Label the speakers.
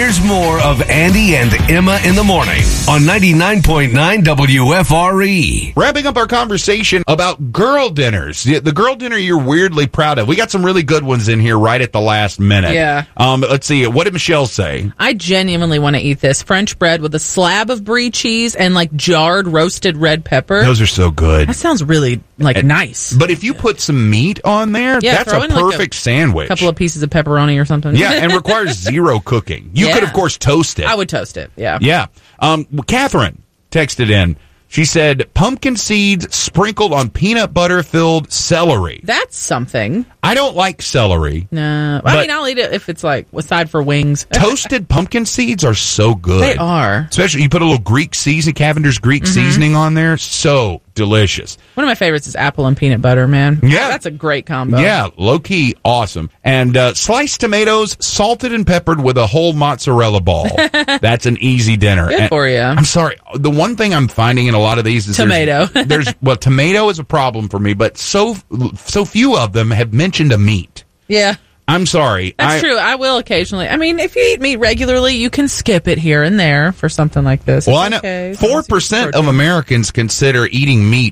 Speaker 1: Here's more of Andy and Emma in the morning on 99.9 WFRE.
Speaker 2: Wrapping up our conversation about girl dinners. The girl dinner you're weirdly proud of. We got some really good ones in here right at the last minute.
Speaker 3: Yeah.
Speaker 2: Let's see. What did Michelle say?
Speaker 3: I genuinely want to eat this. French bread with a slab of brie cheese and like jarred roasted red pepper.
Speaker 2: Those are so good.
Speaker 3: That sounds really nice.
Speaker 2: But if you put some meat on there, that's a perfect sandwich.
Speaker 3: A couple of pieces of pepperoni or something.
Speaker 2: Yeah, and requires zero cooking. You could, of course, toast it.
Speaker 3: I would toast it, yeah.
Speaker 2: Yeah. Catherine texted in. She said, pumpkin seeds sprinkled on peanut butter-filled celery.
Speaker 3: That's something.
Speaker 2: I don't like celery.
Speaker 3: No. I mean, I'll eat it if it's like aside for wings.
Speaker 2: Toasted pumpkin seeds are so good.
Speaker 3: They are.
Speaker 2: Especially you put a little Greek seasoning, Cavender's Greek seasoning on there. So delicious.
Speaker 3: One of my favorites is apple and peanut butter, man.
Speaker 2: Yeah.
Speaker 3: That's a great combo.
Speaker 2: Yeah, low-key awesome. And sliced tomatoes, salted and peppered with a whole mozzarella ball. That's an easy dinner.
Speaker 3: Good for you.
Speaker 2: I'm sorry. The one thing I'm finding in a lot of these is
Speaker 3: tomato.
Speaker 2: Tomato is a problem for me, but so few of them have mentioned a meat.
Speaker 3: Yeah.
Speaker 2: I'm sorry.
Speaker 3: That's true. I will occasionally. I mean, if you eat meat regularly, you can skip it here and there for something like this.
Speaker 2: Well, I know 4% of Americans consider eating meat